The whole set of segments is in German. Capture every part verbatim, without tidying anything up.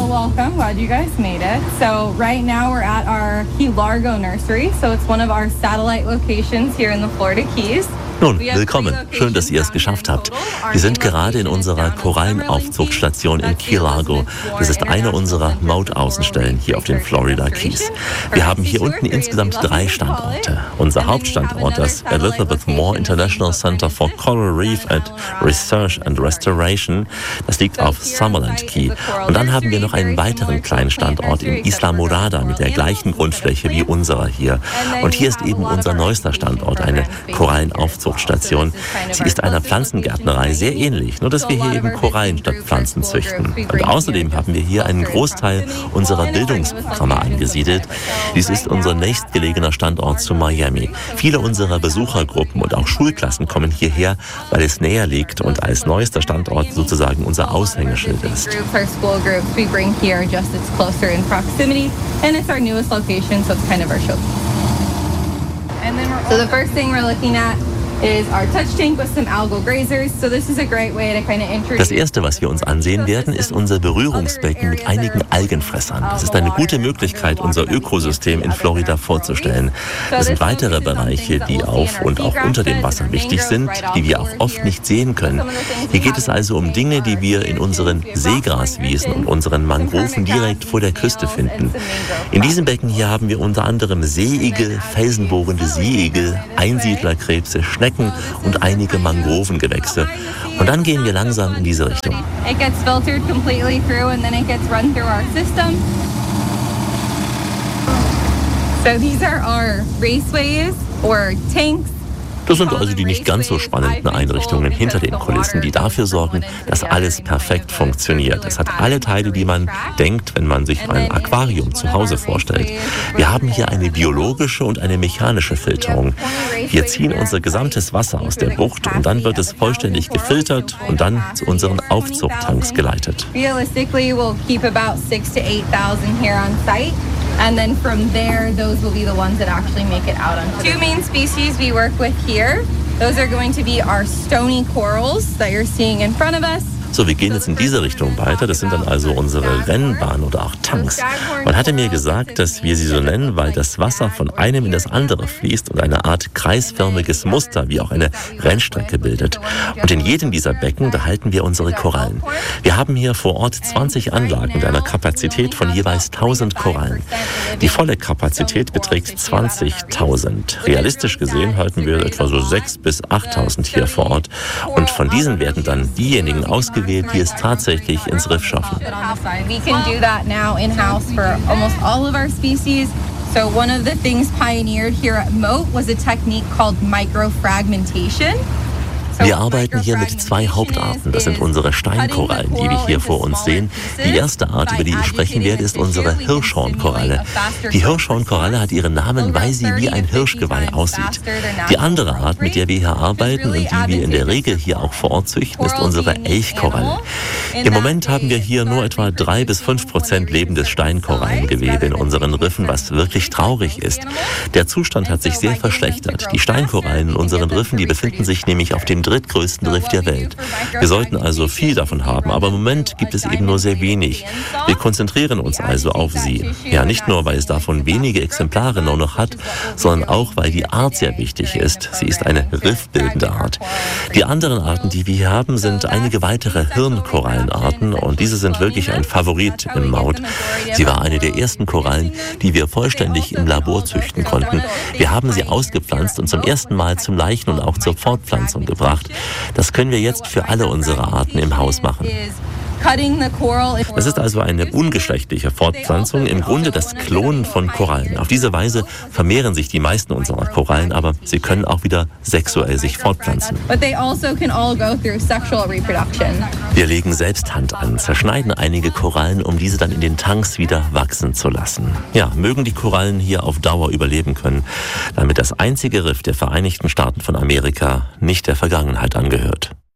Well, welcome. Glad you guys made it. So right now we're at our Key Largo Nursery. So it's one of our satellite locations here in the Florida Keys. Nun, willkommen. Schön, dass ihr es geschafft habt. Wir sind gerade in unserer Korallenaufzuchtstation in Key Largo. Das ist eine unserer Maut-Außenstellen hier auf den Florida Keys. Wir haben hier unten insgesamt drei Standorte. Unser Hauptstandort, das Elizabeth Moore International Center for Coral Reef and Research and Restoration, das liegt auf Summerland Key. Und dann haben wir noch einen weiteren kleinen Standort in Isla Morada mit der gleichen Grundfläche wie unserer hier. Und hier ist eben unser neuester Standort, eine Korallenaufzuchtstation. Sie ist einer Pflanzengärtnerei sehr ähnlich, nur dass wir hier eben Korallen statt Pflanzen züchten. Und außerdem haben wir hier einen Großteil unserer Bildungsprogramme angesiedelt. Dies ist unser nächstgelegener Standort zu Miami. Viele unserer Besuchergruppen und auch Schulklassen kommen hierher, weil es näher liegt und als neuester Standort sozusagen unser Aushängeschild ist. So the first thing we're looking at is our touch tank with some algal grazers. So this is a great way to kind of introduce. Das erste, was wir uns ansehen werden, ist unser Berührungsbecken mit einigen Algenfressern. Das ist eine gute Möglichkeit, unser Ökosystem in Florida vorzustellen. Es sind weitere Bereiche, die auf und auch unter dem Wasser wichtig sind, die wir auch oft nicht sehen können. Hier geht es also um Dinge, die wir in unseren Seegraswiesen und unseren Mangroven direkt vor der Küste finden. In diesem Becken hier haben wir unter anderem Seeigel, felsenbohrende Seeigel, Einsiedlerkrebse, Schnecken und einige Mangrovengewächse. Und dann gehen wir langsam in diese Richtung. It gets filtered completely through and then it gets run through our system. So these are our raceways or tanks. Das sind also die nicht ganz so spannenden Einrichtungen hinter den Kulissen, die dafür sorgen, dass alles perfekt funktioniert. Es hat alle Teile, die man denkt, wenn man sich ein Aquarium zu Hause vorstellt. Wir haben hier eine biologische und eine mechanische Filterung. Wir ziehen unser gesamtes Wasser aus der Bucht und dann wird es vollständig gefiltert und dann zu unseren Aufzuchttanks geleitet. Realistically, we'll keep about six to eight thousand here on site. And then from there, those will be the ones that actually make it out onto the two main species we work with here. Those are going to be our stony corals that you're seeing in front of us. So, wir gehen jetzt in diese Richtung weiter. Das sind dann also unsere Rennbahnen oder auch Tanks. Man hatte mir gesagt, dass wir sie so nennen, weil das Wasser von einem in das andere fließt und eine Art kreisförmiges Muster wie auch eine Rennstrecke bildet. Und in jedem dieser Becken, da halten wir unsere Korallen. Wir haben hier vor Ort zwanzig Anlagen mit einer Kapazität von jeweils tausend Korallen. Die volle Kapazität beträgt zwanzigtausend. Realistisch gesehen halten wir etwa so sechstausend bis achttausend hier vor Ort. Und von diesen werden dann diejenigen ausgewählt, die es tatsächlich ins Riff schaffen. We can do that now in-house for almost all of our species. So one of the things pioneered here at Moat was a technique called microfragmentation. Wir arbeiten hier mit zwei Hauptarten. Das sind unsere Steinkorallen, die wir hier vor uns sehen. Die erste Art, über die ich sprechen werde, ist unsere Hirschhornkoralle. Die Hirschhornkoralle hat ihren Namen, weil sie wie ein Hirschgeweih aussieht. Die andere Art, mit der wir hier arbeiten und die wir in der Regel hier auch vor Ort züchten, ist unsere Elchkoralle. Im Moment haben wir hier nur etwa drei bis fünf Prozent lebendes Steinkorallengewebe in unseren Riffen, was wirklich traurig ist. Der Zustand hat sich sehr verschlechtert. Die Steinkorallen in unseren Riffen, die befinden sich nämlich auf dem drittgrößten Riff der Welt. Wir sollten also viel davon haben, aber im Moment gibt es eben nur sehr wenig. Wir konzentrieren uns also auf sie. Ja, nicht nur, weil es davon wenige Exemplare nur noch hat, sondern auch, weil die Art sehr wichtig ist. Sie ist eine riffbildende Art. Die anderen Arten, die wir hier haben, sind einige weitere Hirnkorallenarten und diese sind wirklich ein Favorit im Maut. Sie war eine der ersten Korallen, die wir vollständig im Labor züchten konnten. Wir haben sie ausgepflanzt und zum ersten Mal zum Laichen und auch zur Fortpflanzung gebracht. Das können wir jetzt für alle unsere Arten im Haus machen. Das ist also eine ungeschlechtliche Fortpflanzung, im Grunde das Klonen von Korallen. Auf diese Weise vermehren sich die meisten unserer Korallen, aber sie können auch wieder sexuell sich fortpflanzen. Wir legen selbst Hand an, zerschneiden einige Korallen, um diese dann in den Tanks wieder wachsen zu lassen. Ja, mögen die Korallen hier auf Dauer überleben können, damit das einzige Riff der Vereinigten Staaten von Amerika nicht der Vergangenheit angehört.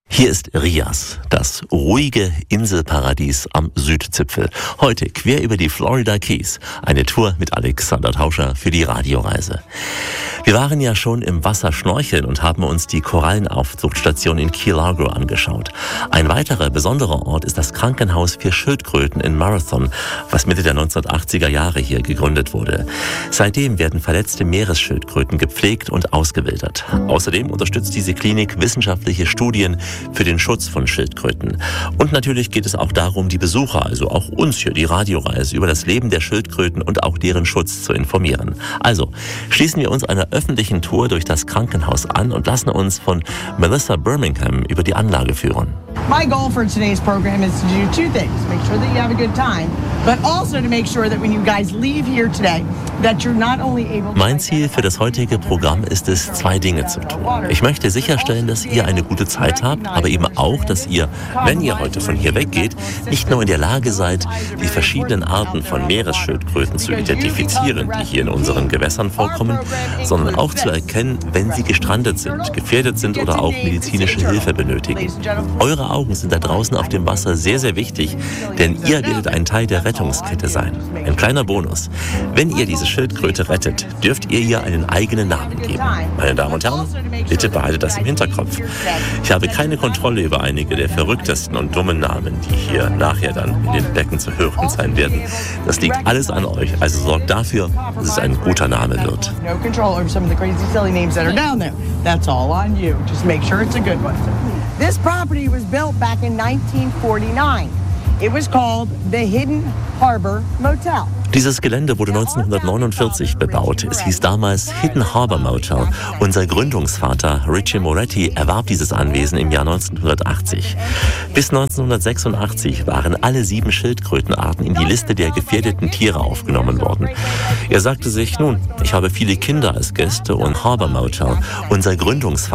Hier ist Rias, das ruhige Inselparadies am Südzipfel. Heute quer über die Florida Keys. Eine Tour mit Alexander Tauscher für die Radioreise. Wir waren ja schon im Wasser schnorcheln und haben uns die Korallenaufzuchtstation in Key Largo angeschaut. Ein weiterer besonderer Ort ist das Krankenhaus für Schildkröten in Marathon, was Mitte der neunzehnhundertachtziger Jahre hier gegründet wurde. Seitdem werden verletzte Meeresschildkröten gepflegt und ausgewildert. Außerdem unterstützt diese Klinik wissenschaftliche Studien für den Schutz von Schildkröten. Und natürlich geht es auch darum, die Besucher, also auch uns hier, die Radioreise, über das Leben der Schildkröten und auch deren Schutz zu informieren. Also schließen wir uns einer öffentlichen Tour durch das Krankenhaus an und lassen uns von Melissa Birmingham über die Anlage führen. My goal for today's program is to do two things. Make sure that you have a good time, but also to make sure that when you guys leave here today, that you're not only able to... Mein Ziel für das heutige Programm ist es, zwei Dinge zu tun. Ich möchte sicherstellen, dass ihr eine gute Zeit habt, aber eben auch, dass ihr, wenn ihr heute von hier weggeht, nicht nur in der Lage seid, die verschiedenen Arten von Meeresschildkröten zu identifizieren, die hier in unseren Gewässern vorkommen, sondern auch zu erkennen, wenn sie gestrandet sind, gefährdet sind oder auch medizinische Hilfe benötigen. Eure Augen sind da draußen auf dem Wasser sehr, sehr wichtig, denn ihr werdet ein Teil der Rettungskette sein. Ein kleiner Bonus. Wenn ihr diese Schildkröte rettet, dürft ihr ihr einen eigenen Namen geben. Meine Damen und Herren, bitte behaltet das im Hinterkopf. Ich habe keine Kontrolle über einige der verrücktesten und dummen Namen, die hier nachher dann in den Becken zu hören sein werden. Das liegt alles an euch, also sorgt dafür, dass es ein guter Name wird. No control over some of the crazy, silly names that are down there. That's all on you. Just make sure it's a good one. This property was built back in nineteen forty-nine. It was called the Hidden Harbor Motel. Dieses Gelände wurde neunzehnhundertneunundvierzig bebaut. Es hieß damals Hidden Harbor Motel. Unser Gründungsvater Richie Moretti erwarb dieses Anwesen im Jahr neunzehnhundertachtzig. Bis neunzehnhundertsechsundachtzig waren alle sieben Schildkrötenarten in die Liste der gefährdeten Tiere aufgenommen worden. Er sagte sich, nun, ich habe viele Kinder als Gäste und Harbor Motel. Unser Gründungsvater